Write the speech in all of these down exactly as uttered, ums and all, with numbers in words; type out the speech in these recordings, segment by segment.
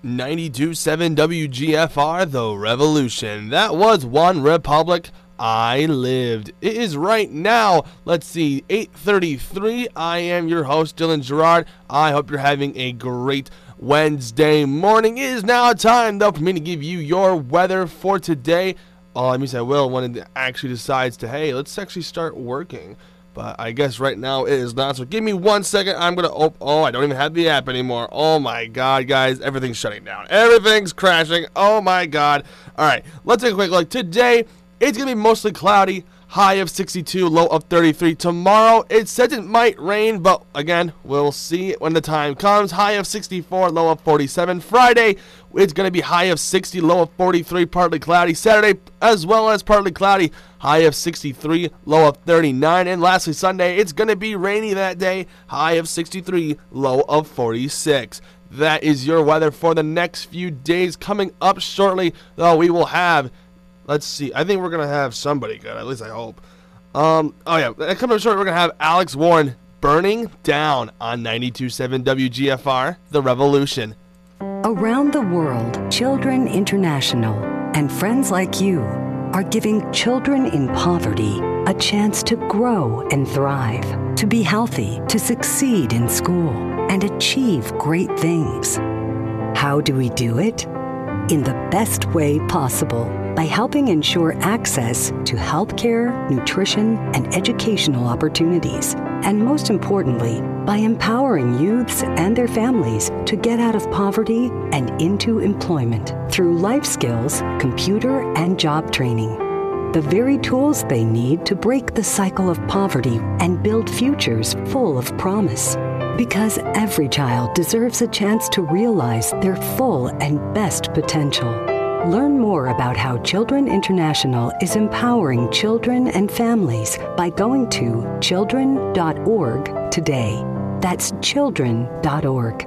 ninety-two point seven W G F R, The Revolution. That was One Republic, I Lived. It is right now, let's see, eight thirty-three. I am your host, Dylan Gerard. I hope you're having a great Wednesday morning. It is now time, though, for me to give you your weather for today. Oh, that means I will when it actually decides to, hey, let's actually start working. But I guess right now it is not. So give me one second. I'm going to open. Oh, I don't even have the app anymore. Oh, my God, guys. Everything's shutting down. Everything's crashing. Oh, my God. All right. Let's take a quick look. Today, it's going to be mostly cloudy. High of sixty-two, low of thirty-three. Tomorrow, it says it might rain, but again, we'll see when the time comes. High of sixty-four, low of forty-seven. Friday, it's going to be high of sixty, low of forty-three, partly cloudy. Saturday, as well as partly cloudy, high of sixty-three, low of thirty-nine. And lastly, Sunday, it's going to be rainy that day, high of sixty-three, low of forty-six. That is your weather for the next few days. Coming up shortly, though, we will have... Let's see. I think we're going to have somebody good. At least I hope. Um, oh, yeah. Coming up short, we're going to have Alex Warren, Burning Down on ninety-two point seven W G F R, The Revolution. Around the world, Children International and friends like you are giving children in poverty a chance to grow and thrive, to be healthy, to succeed in school, and achieve great things. How do we do it? In the best way possible, by helping ensure access to healthcare, nutrition, and educational opportunities. And most importantly, by empowering youths and their families to get out of poverty and into employment through life skills, computer, and job training. The very tools they need to break the cycle of poverty and build futures full of promise. Because every child deserves a chance to realize their full and best potential. Learn more about how Children International is empowering children and families by going to children dot org today. That's children dot org.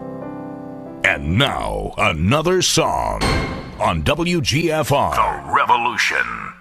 And now, another song on W G F R. The Revolution.